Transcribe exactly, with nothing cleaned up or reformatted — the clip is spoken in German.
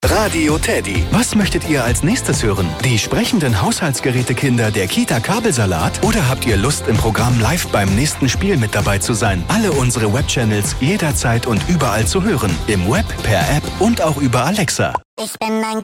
Radio Teddy. Was möchtet ihr als nächstes hören? Die sprechenden Haushaltsgeräte-Kinder der Kita Kabelsalat? Oder habt ihr Lust, im Programm live beim nächsten Spiel mit dabei zu sein? Alle unsere Webchannels jederzeit und überall zu hören. Im Web, per App und auch über Alexa. Ich bin ein